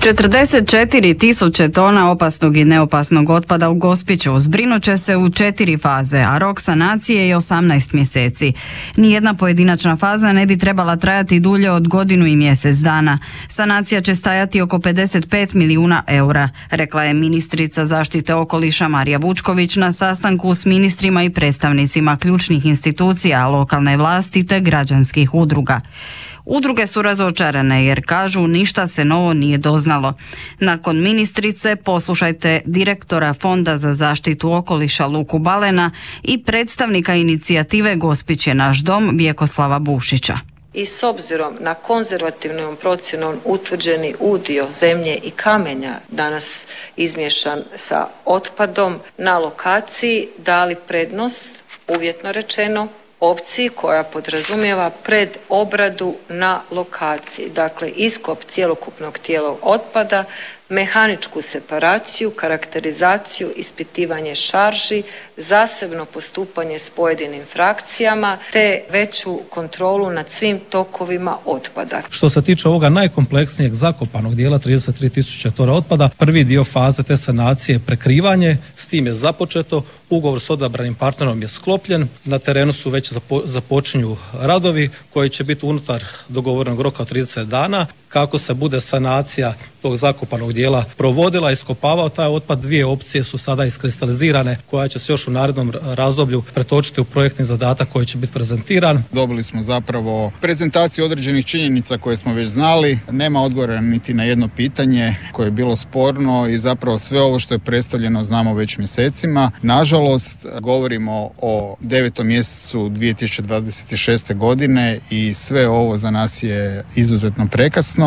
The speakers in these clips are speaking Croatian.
44.000 tona opasnog i neopasnog otpada u Gospiću zbrinut će se u 4 faze, a rok sanacije je 18 mjeseci. Nijedna pojedinačna faza ne bi trebala trajati dulje od godinu i mjesec dana. Sanacija će stajati oko 55 milijuna eura, rekla je ministrica zaštite okoliša Marija Vučković na sastanku s ministrima i predstavnicima ključnih institucija, lokalne vlasti te građanskih udruga. Udruge su razočarane jer kažu ništa se novo nije doznalo. Nakon ministrice poslušajte direktora Fonda za zaštitu okoliša Luku Balena i predstavnika inicijative Gospić je naš dom Vjekoslava Bušića. I s obzirom na konzervativnom procjenom utvrđeni udio zemlje i kamenja danas izmiješan sa otpadom na lokaciji dali prednost, uvjetno rečeno, opciji koja podrazumijeva predobradu na lokaciji, dakle iskop cjelokupnog tijela otpada, mehaničku separaciju, karakterizaciju, ispitivanje šarži, zasebno postupanje s pojedinim frakcijama te veću kontrolu nad svim tokovima otpada. Što se tiče ovoga najkompleksnijeg zakopanog dijela 33.000 tona otpada, prvi dio faze te sanacije prekrivanje, s tim je započeto, ugovor s odabranim partnerom je sklopljen, na terenu su već započinju radovi koji će biti unutar dogovorenog roka od 30 dana. Kako se bude sanacija tog zakopanog dijela provodila, iskopavao taj otpad, dvije opcije su sada iskristalizirane koja će se još u narednom razdoblju pretočiti u projektni zadatak koji će biti prezentiran. Dobili smo zapravo prezentaciju određenih činjenica koje smo već znali. Nema odgovora niti na jedno pitanje koje je bilo sporno i zapravo sve ovo što je predstavljeno znamo već mjesecima. Nažalost, govorimo o 9. mjesecu 2026. godine i sve ovo za nas je izuzetno prekasno.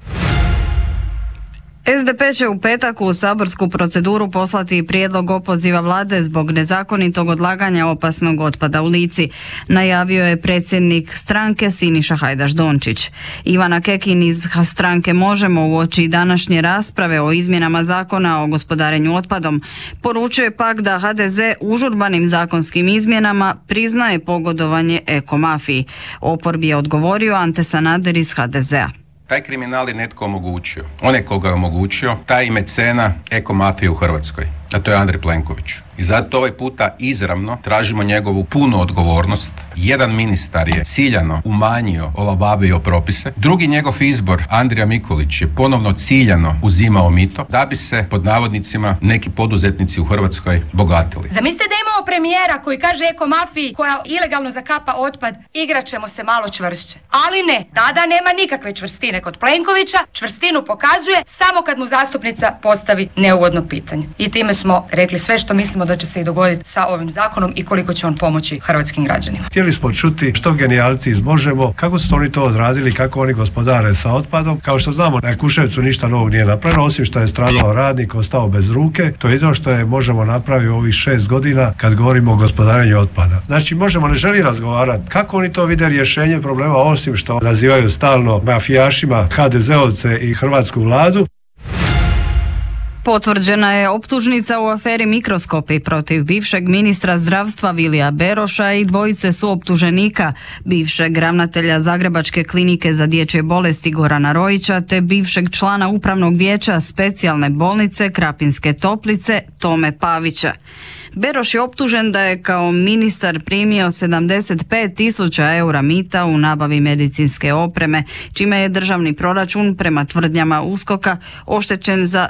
SDP će u petak u saborsku proceduru poslati prijedlog opoziva vlade zbog nezakonitog odlaganja opasnog otpada u Lici, najavio je predsjednik stranke Siniša Hajdaš Dončić. Ivana Kekin iz stranke Možemo uoči današnje rasprave o izmjenama zakona o gospodarenju otpadom poručuje pak da HDZ užurbanim zakonskim izmjenama priznaje pogodovanje ekomafiji. Oporbi je odgovorio Ante Sanader iz HDZ-a. Taj kriminal je netko omogućio. On je koga je omogućio, taj je mecena ekomafije u Hrvatskoj, a to je Andrej Plenković. I zato ovaj puta izravno tražimo njegovu punu odgovornost. Jedan ministar je ciljano umanjio, olabavio propise. Drugi njegov izbor, Andrija Mikulić, je ponovno ciljano uzimao mito da bi se, pod navodnicima, neki poduzetnici u Hrvatskoj bogatili. Zamislite da imamo premijera koji kaže ekomafiji koja ilegalno zakapa otpad, igrat ćemo se malo čvršće. Ali ne, tada nema nikakve čvrstine kod Plenkovića, čvrstinu pokazuje samo kad mu zastupnica postavi neugodno pitanje. I time smo rekli sve što mislimo da će se i dogoditi sa ovim zakonom i koliko će on pomoći hrvatskim građanima. Htjeli smo čuti što genijalci iz Možemo, kako su oni to odradili, kako oni gospodare sa otpadom. Kao što znamo, na Kuševcu ništa novog nije napravljeno, osim što je stradao radnik, ostao bez ruke. To je jedino što je Možemo napravio ovih 6 godina kad govorimo o gospodarenju otpada. Znači, Možemo ne želi razgovarati kako oni to vide rješenje problema, osim što nazivaju stalno mafijašima HDZ-ovce i hrvatsku vladu. Potvrđena je optužnica u aferi Mikroskopi protiv bivšeg ministra zdravstva Vilija Beroša i dvojice suoptuženika, bivšeg ravnatelja Zagrebačke klinike za dječje bolesti Gorana Rojića te bivšeg člana upravnog vijeća specijalne bolnice Krapinske Toplice Tome Pavića. Beroš je optužen da je kao ministar primio 75.000 eura mita u nabavi medicinske opreme, čime je državni proračun prema tvrdnjama USKOK-a oštećen za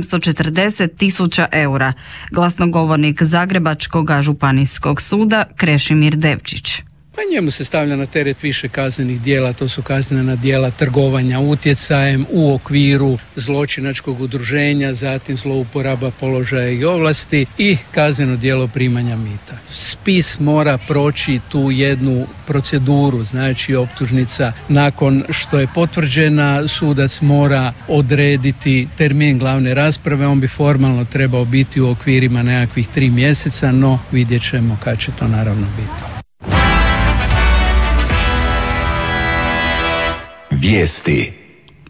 740.000 eura. Glasnogovornik Zagrebačkog županijskog suda Krešimir Devčić. Pa njemu se stavlja na teret više kaznenih djela, to su kaznena djela trgovanja utjecajem u okviru zločinačkog udruženja, zatim zlouporaba položaja i ovlasti i kazneno djelo primanja mita. Spis mora proći tu jednu proceduru, znači optužnica nakon što je potvrđena, sudac mora odrediti termin glavne rasprave, on bi formalno trebao biti u okvirima nekakvih 3 mjeseca, no vidjet ćemo kad će to naravno biti. Vijesti.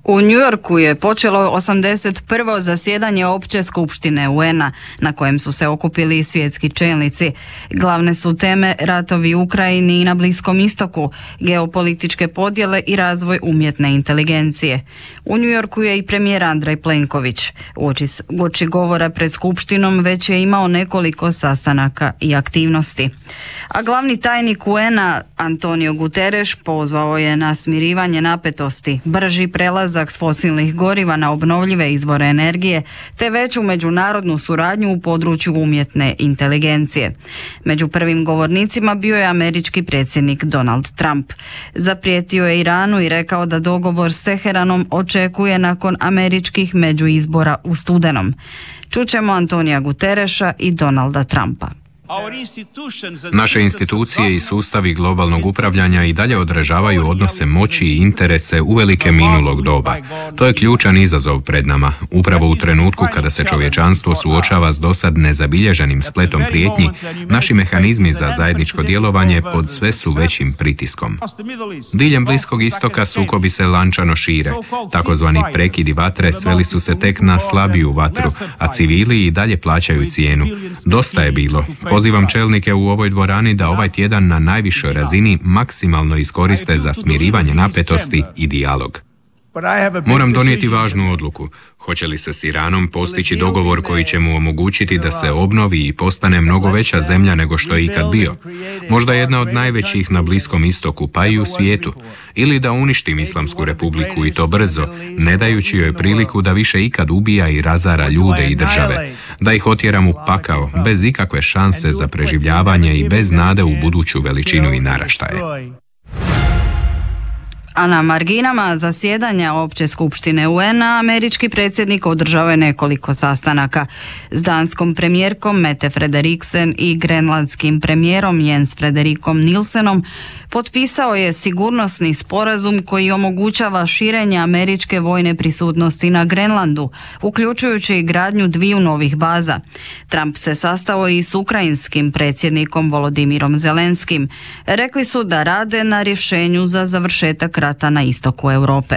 U New Yorku je počelo 81. zasjedanje Opće skupštine UN-a na kojem su se okupili svjetski čelnici. Glavne su teme ratovi u Ukrajini i na Bliskom istoku, geopolitičke podjele i razvoj umjetne inteligencije. U New Yorku je i premijer Andrej Plenković. Uoči govora pred skupštinom već je imao nekoliko sastanaka i aktivnosti. A glavni tajnik UN-a Antonio Guterres pozvao je na smirivanje napetosti, brži prelazak s fosilnih goriva na obnovljive izvore energije te veću međunarodnu suradnju u području umjetne inteligencije. Među prvim govornicima bio je američki predsjednik Donald Trump. Zaprijetio je Iranu i rekao da dogovor s Teheranom očekuje nakon američkih međuizbora u studenom. Čućemo Antonija Guterresa i Donalda Trumpa. Naše institucije i sustavi globalnog upravljanja i dalje odražavaju odnose moći i interese uvelike minulog doba. To je ključan izazov pred nama, upravo u trenutku kada se čovječanstvo suočava s dosad nezabilježenim spletom prijetnji, naši mehanizmi za zajedničko djelovanje pod sve su većim pritiskom. Diljem Bliskog istoka sukobi se lančano šire. Takozvani prekidi vatre sveli su se tek na slabiju vatru, a civili i dalje plaćaju cijenu. Dosta je bilo. Pozivam čelnike u ovoj dvorani da ovaj tjedan na najvišoj razini maksimalno iskoriste za smirivanje napetosti i dijalog. Moram donijeti važnu odluku. Hoće li se s Iranom postići dogovor koji će mu omogućiti da se obnovi i postane mnogo veća zemlja nego što je ikad bio? Možda jedna od najvećih na Bliskom istoku, pa i u svijetu. Ili da uništim Islamsku republiku i to brzo, ne dajući joj priliku da više ikad ubija i razara ljude i države. Da ih otjeram u pakao, bez ikakve šanse za preživljavanje i bez nade u buduću veličinu i naraštaje. A na marginama zasjedanja Opće skupštine UN-a američki predsjednik održao je nekoliko sastanaka s danskom premijerkom Mette Frederiksen i grenlandskim premijerom Jens Frederikom Nilsenom. Potpisao je sigurnosni sporazum koji omogućava širenje američke vojne prisutnosti na Grenlandu, uključujući i gradnju 2 novih baza. Trump se sastao i s ukrajinskim predsjednikom Volodimirom Zelenskim. Rekli su da rade na rješenju za završetak rata na istoku Europe.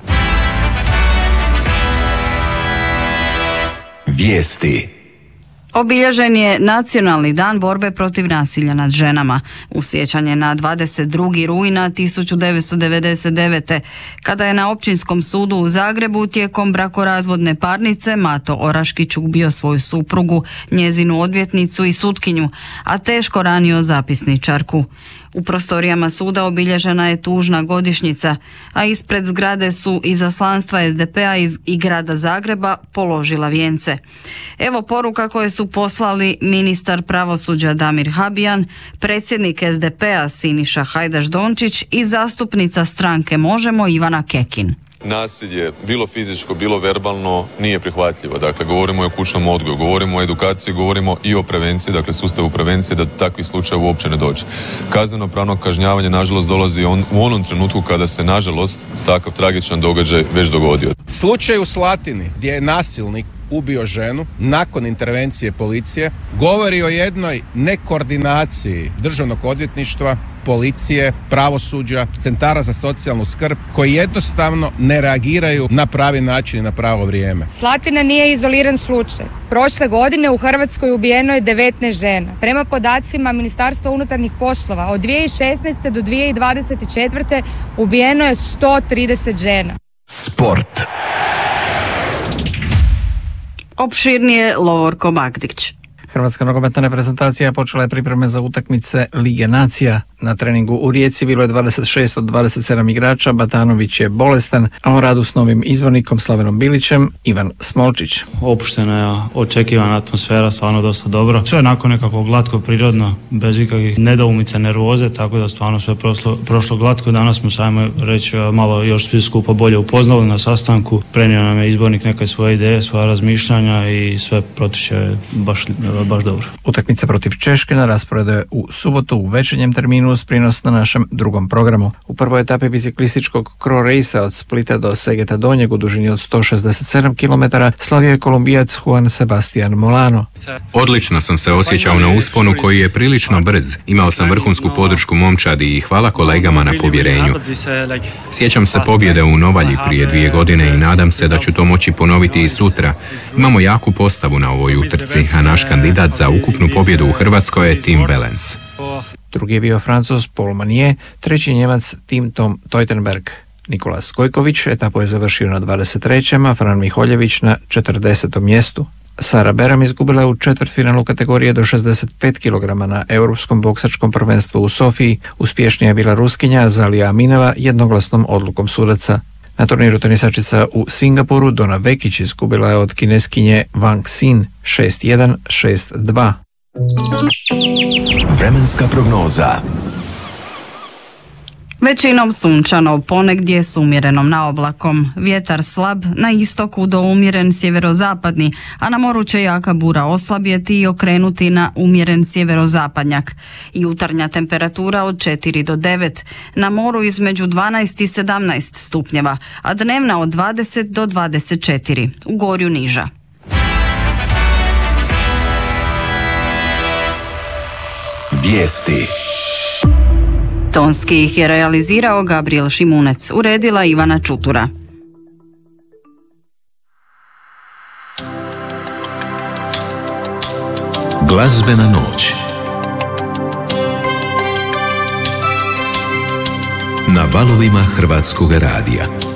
Vijesti. Obilježen je Nacionalni dan borbe protiv nasilja nad ženama. U sjećanje na 22. rujna 1999. kada je na Općinskom sudu u Zagrebu tijekom brakorazvodne parnice Mato Oraškić ubio svoju suprugu, njezinu odvjetnicu i sutkinju, a teško ranio zapisničarku. U prostorijama suda obilježena je tužna godišnjica, a ispred zgrade su izaslanstva SDP-a i grada Zagreba položila vijence. Evo poruka koje su poslali ministar pravosuđa Damir Habijan, predsjednik SDP-a Siniša Hajdaš Dončić i zastupnica stranke Možemo Ivana Kekin. Nasilje, bilo fizičko, bilo verbalno, nije prihvatljivo. Dakle, govorimo i o kućnom odgoju, govorimo o edukaciji, govorimo i o prevenciji, dakle sustavu prevencije da takvih slučajeva uopće ne dođe. Kazneno pravno kažnjavanje, nažalost, dolazi u onom trenutku kada se, nažalost, takav tragičan događaj već dogodio. Slučaj u Slatini, gdje je nasilnik ubio ženu nakon intervencije policije, govori o jednoj nekoordinaciji državnog odvjetništva, policije, pravosuđa, centara za socijalnu skrb koji jednostavno ne reagiraju na pravi način i na pravo vrijeme. Slatina nije izoliran slučaj. Prošle godine u Hrvatskoj ubijeno je 19 žena. Prema podacima Ministarstva unutarnjih poslova od 2016. do 2024. ubijeno je 130 žena. Sport. Opširnije Lovorko Bagdić. Hrvatska nogometna reprezentacija počela je pripreme za utakmice Lige nacija. Na treningu u Rijeci bilo je 26 od 27 igrača, Batanović je bolestan, a o radu s novim izbornikom Slavenom Bilićem Ivan Smolčić. Opuštena je očekivana atmosfera, stvarno dosta dobro. Sve je nakon nekako glatko, prirodno, bez ikakvih nedoumica, nervoze, tako da stvarno sve prošlo glatko. Danas smo sajmo reći malo još svi skupa bolje upoznali na sastanku. Prenio nam je izbornik neke svoje ideje, svoja razmišljanja i sve protiče baš baš dobro. Utakmica protiv Češke na rasporedu je u subotu u večernjem terminu uz prinos na našem drugom programu. U prvoj etapi biciklističkog Cro Racea od Splita do Segeta Donjeg u dužini od 167 km slavio je Kolumbijac Juan Sebastian Molano. Odlično sam se osjećao na usponu koji je prilično brz. Imao sam vrhunsku podršku momčadi i hvala kolegama na povjerenju. Sjećam se pobjede u Novalji prije 2 godine i nadam se da ću to moći ponoviti i sutra. Imamo jaku postavu na ovoj utrci, a naš kandidat za ukupnu pobjedu u Hrvatskoj je Tim Wellens. Drugi je bio Francuz Paul Manier, treći Njemac Tim Tom Teutenberg. Nikola Skojković etapu je završio na 23. a Fran Miholjević na 40. mjestu. Sara Beram izgubila je u četvrtfinalu kategorije do 65 kg na Europskom boksačkom prvenstvu u Sofiji. Uspješnija je bila Ruskinja Zalija Aminova jednoglasnom odlukom sudaca. Na turniru tenisačica u Singapuru Dona Vekić izgubila je od Kineskinje Wang Xin 6-1, 6-2. Vremenska prognoza. Većinom sunčano, ponegdje s umjerenom naoblakom. Vjetar slab, na istoku do umjeren sjeverozapadni, a na moru će jaka bura oslabjeti i okrenuti na umjeren sjeverozapadnjak. Jutarnja temperatura od 4 do 9, na moru između 12 i 17 stupnjeva, a dnevna od 20 do 24, u Gorju niža. Vijesti. Tonski ih je realizirao Gabriel Šimunec, uredila Ivana Čutura. Glazbena noć na valovima Hrvatskog radija.